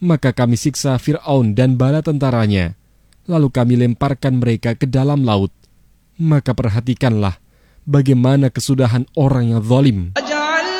Maka kami siksa Fir'aun dan bala tentaranya, lalu kami lemparkan mereka ke dalam laut. Maka perhatikanlah bagaimana kesudahan orang yang zalim.